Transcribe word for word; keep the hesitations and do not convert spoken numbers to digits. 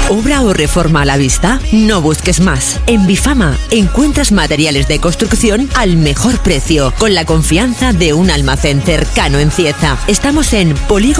¿Obra o reforma a la vista? No busques más. En Bifama encuentras materiales de construcción al mejor precio, con la confianza de un almacén cercano en Cieza. Estamos en Polígono